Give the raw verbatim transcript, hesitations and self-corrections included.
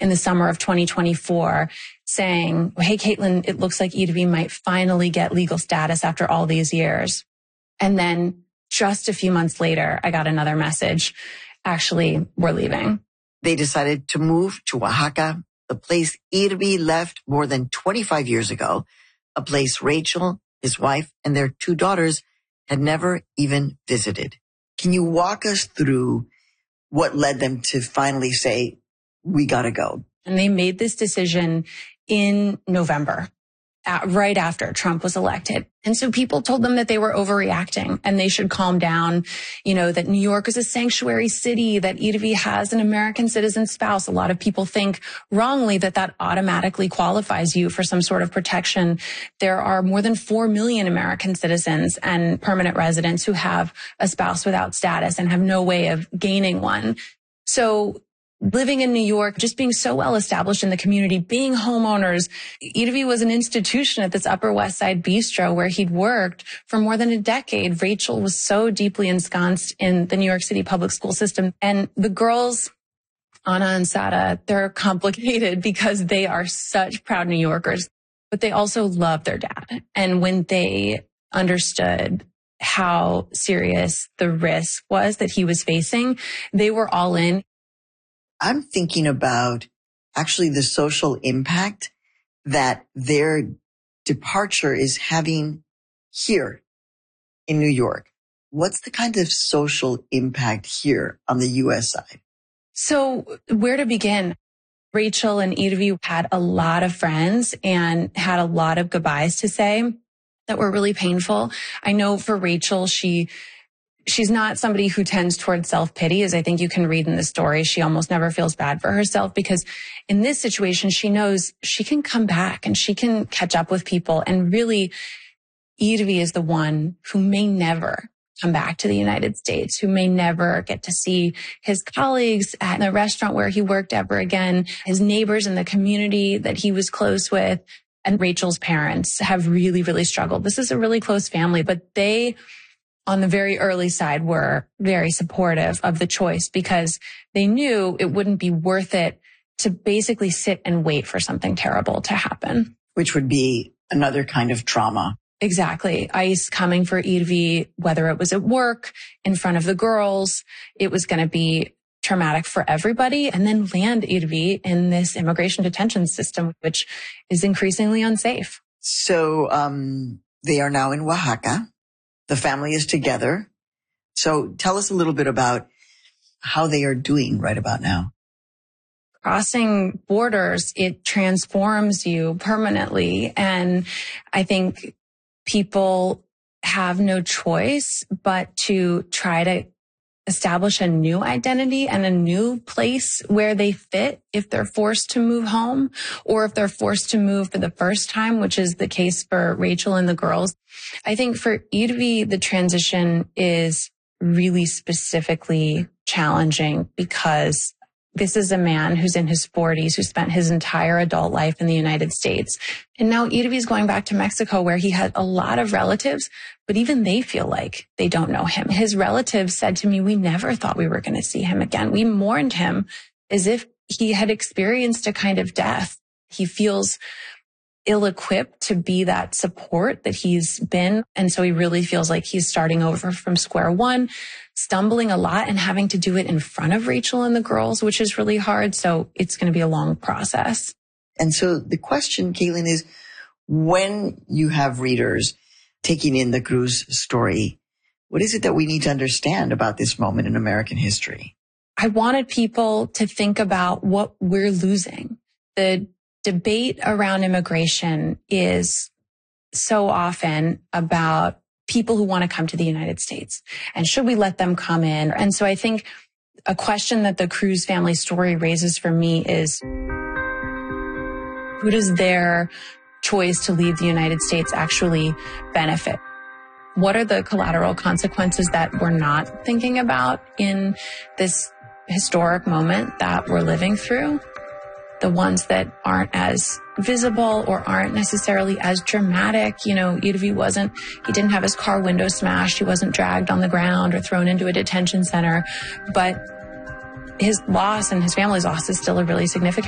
in the summer of twenty twenty-four saying, hey, Caitlin, it looks like Idvi might finally get legal status after all these years. And then just a few months later, I got another message. Actually, we're leaving. They decided to move to Oaxaca, the place Idvi left more than twenty-five years ago, a place Rachel, his wife, and their two daughters had never even visited. Can you walk us through what led them to finally say, we gotta go? And they made this decision in November, at, right after Trump was elected. And so people told them that they were overreacting and they should calm down, you know, that New York is a sanctuary city, that Idvi has an American citizen spouse. A lot of people think wrongly that that automatically qualifies you for some sort of protection. There are more than four million American citizens and permanent residents who have a spouse without status and have no way of gaining one. So living in New York, just being so well established in the community, being homeowners, Idvi was an institution at this Upper West Side bistro where he'd worked for more than a decade. Rachel was so deeply ensconced in the New York City public school system. And the girls, Anna and Sada, they're complicated because they are such proud New Yorkers, but they also love their dad. And when they understood how serious the risk was that he was facing, they were all in. I'm thinking about actually the social impact that their departure is having here in New York. What's the kind of social impact here on the U S side? So where to begin? Rachel and Idvi had a lot of friends and had a lot of goodbyes to say that were really painful. I know for Rachel, she She's not somebody who tends towards self-pity, as I think you can read in the story. She almost never feels bad for herself because in this situation, she knows she can come back and she can catch up with people. And really, Idvi is the one who may never come back to the United States, who may never get to see his colleagues at the restaurant where he worked ever again, his neighbors in the community that he was close with. And Rachel's parents have really, really struggled. This is a really close family, but they, on the very early side, were very supportive of the choice because they knew it wouldn't be worth it to basically sit and wait for something terrible to happen. Which would be another kind of trauma. Exactly. ICE coming for Idvi, whether it was at work, in front of the girls, it was going to be traumatic for everybody. And then land Idvi in this immigration detention system, which is increasingly unsafe. So um, they are now in Oaxaca. The family is together. So tell us a little bit about how they are doing right about now. Crossing borders, it transforms you permanently. And I think people have no choice but to try to establish a new identity and a new place where they fit if they're forced to move home or if they're forced to move for the first time, which is the case for Rachel and the girls. I think for Idvi, the transition is really specifically challenging because this is a man who's in his forties, who spent his entire adult life in the United States. And now Idvi is going back to Mexico where he had a lot of relatives, but even they feel like they don't know him. His relatives said to me, we never thought we were going to see him again. We mourned him as if he had experienced a kind of death. He feels ill-equipped to be that support that he's been. And so he really feels like he's starting over from square one, stumbling a lot and having to do it in front of Rachel and the girls, which is really hard. So it's going to be a long process. And so the question, Caitlin, is when you have readers taking in the Cruz story, what is it that we need to understand about this moment in American history? I wanted people to think about what we're losing. The debate around immigration is so often about people who want to come to the United States and should we let them come in? And so I think a question that the Cruz family story raises for me is, who does their choice to leave the United States actually benefit? What are the collateral consequences that we're not thinking about in this historic moment that we're living through? The ones that aren't as visible or aren't necessarily as dramatic. You know, Idvi wasn't, he didn't have his car window smashed. He wasn't dragged on the ground or thrown into a detention center. But his loss and his family's loss is still a really significant